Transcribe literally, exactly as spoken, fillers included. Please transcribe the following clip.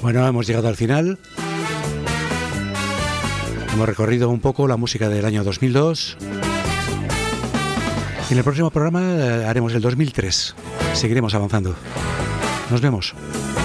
Bueno, hemos llegado al final. Hemos recorrido un poco la música del año dos mil dos. Y en el próximo programa haremos el dos mil tres. Seguiremos avanzando. Nos vemos.